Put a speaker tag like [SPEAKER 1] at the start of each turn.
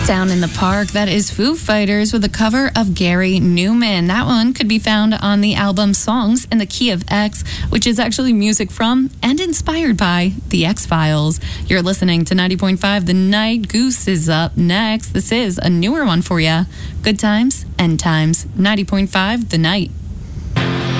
[SPEAKER 1] Down in the Park, that is Foo Fighters with a cover of Gary Newman. That one could be found on the album Songs in the Key of X, which is actually music from and inspired by The X-Files. You're listening to 90.5 The Night. Goose is up next. This is a newer one for you. Good Times, End Times, 90.5 The Night.